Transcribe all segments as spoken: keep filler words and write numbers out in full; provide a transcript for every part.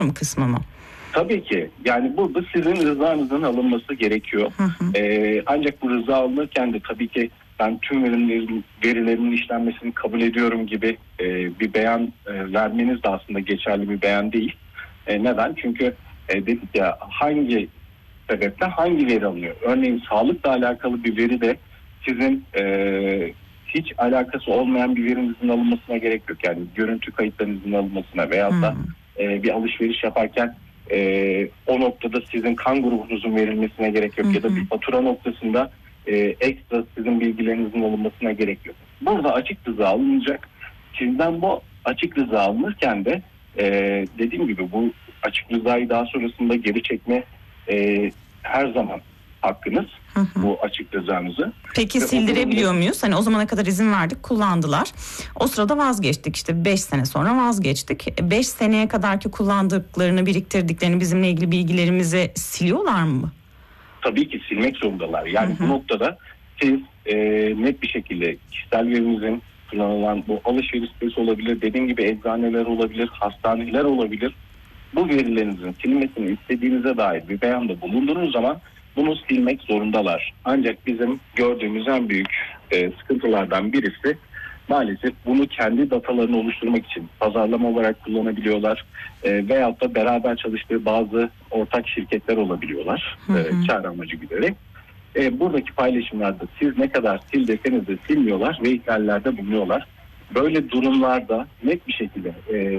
kısmı mı? Tabii ki. Yani burada sizin rızanızın alınması gerekiyor. Hı hı. Ee, ancak bu rıza alınırken de tabii ki ben tüm verilerin, verilerin işlenmesini kabul ediyorum gibi e, bir beyan e, vermeniz de aslında geçerli bir beyan değil. E, neden? Çünkü e, dedik ya, hangi sebeple hangi veri alınıyor? Örneğin sağlıkla alakalı bir veri de sizin e, hiç alakası olmayan bir verinizin alınmasına gerek yok. Yani görüntü kayıtlarınızın alınmasına veyahut da e, bir alışveriş yaparken e, o noktada sizin kan grubunuzun verilmesine gerek yok. Hı hı. Ya da bir fatura noktasında e, ekstra sizin bilgilerinizin alınmasına gerek yok. Burada açık rıza alınacak. Sizden bu açık rıza alınırken de e, dediğim gibi bu açık rızayı daha sonrasında geri çekme e, her zaman hakkınız, hı hı. bu açık rızanızı. Peki ve sildirebiliyor durumda... muyuz? Hani o zamana kadar izin verdik, kullandılar. O sırada vazgeçtik, işte beş sene sonra vazgeçtik. beş seneye kadarki kullandıklarını, biriktirdiklerini, bizimle ilgili bilgilerimizi siliyorlar mı? Tabii ki silmek zorundalar. Yani hı hı. bu noktada siz e, net bir şekilde kişisel verinizin kullanılan bu alışveriş sitesi olabilir, dediğim gibi eczaneler olabilir, hastaneler olabilir. Bu verilerinizin silinmesini istediğinize dair bir beyanda bulunduğunuz zaman bunu silmek zorundalar. Ancak bizim gördüğümüz en büyük e, sıkıntılardan birisi maalesef bunu kendi datalarını oluşturmak için pazarlama olarak kullanabiliyorlar. E, veyahut da beraber çalıştığı bazı ortak şirketler olabiliyorlar. Hı hı. E, kar amacı güderek. E, buradaki paylaşımlarda siz ne kadar sil deseniz de silmiyorlar ve ihlallerde bulunuyorlar. Böyle durumlarda net bir şekilde e,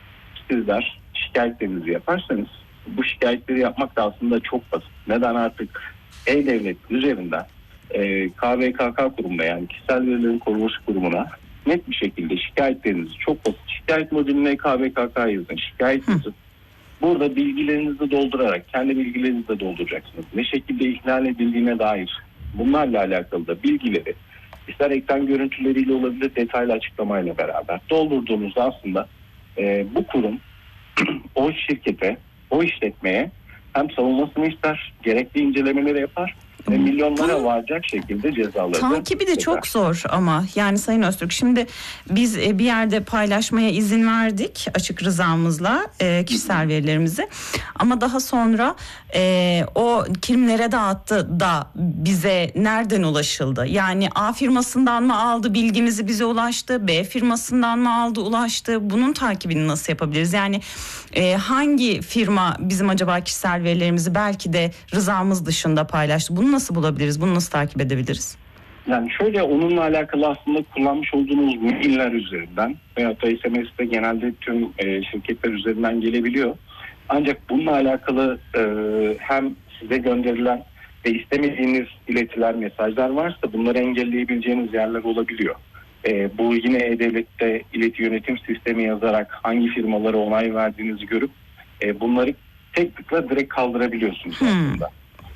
sizler şikayetlerinizi yaparsanız, bu şikayetleri yapmak da aslında çok basit. Neden? Artık E-Devlet üzerinden e, K V K K kurumuna, yani Kişisel Verilerin Korunması Kurumu'na net bir şekilde şikayetlerinizi, çok basit, şikayet modülüne K V K K yazın, şikayetinizi burada bilgilerinizi doldurarak, kendi bilgilerinizi de dolduracaksınız. Ne şekilde ihlal edildiğine dair bunlarla alakalı da bilgileri, ister ekran görüntüleriyle olabilir, detaylı açıklamayla beraber doldurduğunuzda aslında e, bu kurum o şirkete, o işletmeye hem savunmasını ister, gerekli incelemeleri yapar ve milyonlara varacak şekilde cezaları. Takibi de çok zor ama yani Sayın Öztürk, şimdi biz bir yerde paylaşmaya izin verdik açık rızamızla e, kişisel verilerimizi, ama daha sonra e, o kimlere dağıttı da bize nereden ulaşıldı? Yani A firmasından mı aldı, bilgimizi bize ulaştı, B firmasından mı aldı, ulaştı? Bunun takibini nasıl yapabiliriz? Yani e, hangi firma bizim acaba kişisel verilerimizi belki de rızamız dışında paylaştı? Bunu nasıl bulabiliriz? Bunu nasıl takip edebiliriz? Yani şöyle, onunla alakalı aslında kullanmış olduğunuz mailler üzerinden veyahut da S M S'de genelde tüm e, şirketler üzerinden gelebiliyor. Ancak bununla alakalı e, hem size gönderilen ve istemediğiniz iletiler, mesajlar varsa bunları engelleyebileceğiniz yerler olabiliyor. E, bu yine E-Devlet'te ileti yönetim sistemi yazarak hangi firmalara onay verdiğinizi görüp e, bunları tek tıkla direkt kaldırabiliyorsunuz hmm. aslında.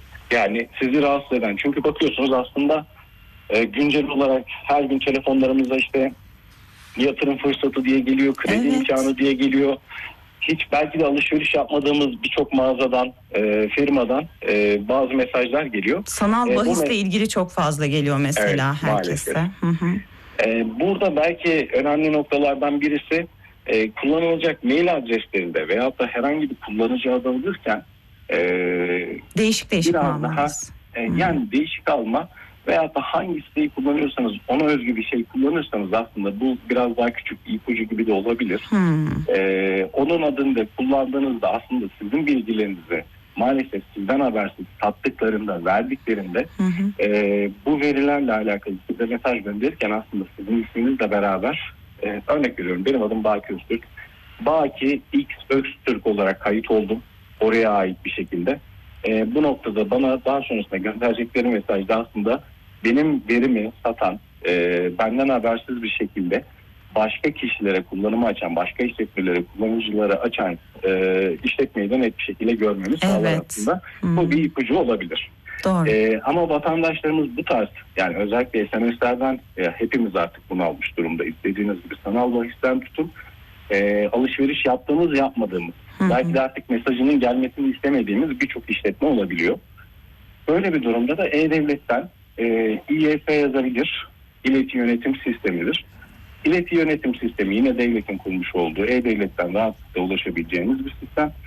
Yani sizi rahatsız eden, çünkü bakıyorsunuz aslında e, güncel olarak her gün telefonlarımıza işte yatırım fırsatı diye geliyor, kredi evet. imkanı diye geliyor. Hiç belki de alışveriş yapmadığımız birçok mağazadan, e, firmadan e, bazı mesajlar geliyor. Sanal bahisle e, me- ilgili çok fazla geliyor mesela evet, herkese. Hı hı. E, burada belki önemli noktalardan birisi e, kullanılacak mail adreslerinde veyahut da herhangi bir kullanıcı adı alırken e, değişik değişik almalıyız. E, yani değişik alma veyahut da hangi siteyi kullanıyorsanız ona özgü bir şey kullanırsanız aslında bu biraz daha küçük ipucu gibi de olabilir. Hmm. E, onun adını da kullandığınızda aslında sizin bilgilerinizi maalesef sizden habersiz sattıklarında, verdiklerinde hı hı. E, bu verilerle alakalı size mesaj gönderirken aslında sizin isminizle beraber e, örnek veriyorum, benim adım Baki Öztürk. Baki X Öztürk olarak kayıt oldum. Oraya ait bir şekilde. E, bu noktada bana daha sonrasında gönderecekleri mesajda aslında benim verimi satan, e, benden habersiz bir şekilde başka kişilere kullanımı açan, başka işletmelere, kullanıcılara açan e, işletmeyi de net bir şekilde görmemiz evet. sağlar aslında. Hmm. Bu bir ipucu olabilir. Doğru. E, ama vatandaşlarımız bu tarz, yani özellikle S M S'lerden e, hepimiz artık bunu almış durumda. İstediğiniz gibi sanal bahisten tutun, e, alışveriş yaptığımız, yapmadığımız, hı-hı. belki de artık mesajının gelmesini istemediğimiz birçok işletme olabiliyor. Böyle bir durumda da E-Devlet'ten e, İ Y S yazabilir, İleti Yönetim Sistemidir. İleti yönetim sistemi yine devletin kurmuş olduğu E-Devlet'ten rahatlıkla ulaşabileceğimiz bir sistem.